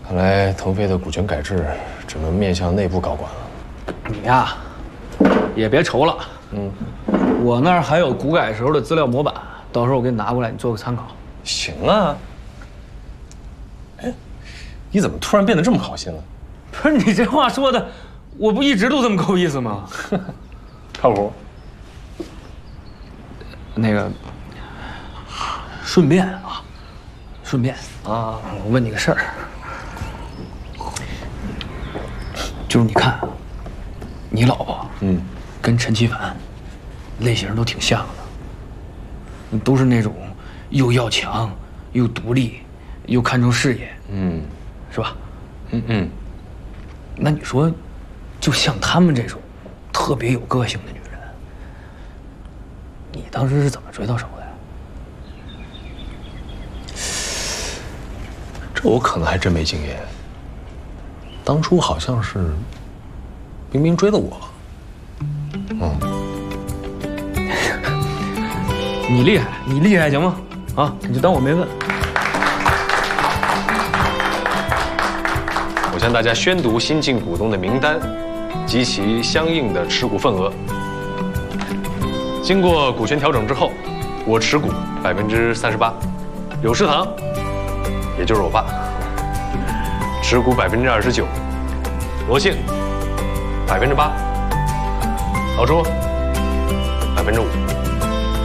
看来腾飞的股权改制只能面向内部高管了。 你呀，也别愁了。我那儿还有股改时候的资料模板，到时候我给你拿过来，你做个参考。 行啊。哎，你怎么突然变得这么好心了？ 不是你这话说的，我不一直都这么够意思吗？ 靠谱。 那个，顺便我问你个事儿，就是你看，你老婆跟陈其凡类型都挺像的，都是那种又要强又独立又看重事业，是吧？那你说，就像他们这种特别有个性的女人，你当时是怎么追到手的呀？ 这我可能还真没经验。当初好像是冰冰追的我。 你厉害，行吗？啊，你就当我没问。 我向大家宣读新进股东的名单及其相应的持股份额。经过股权调整之后，我持股38%，柳世堂，也就是我爸，持股29%，罗姓8%，老朱5%。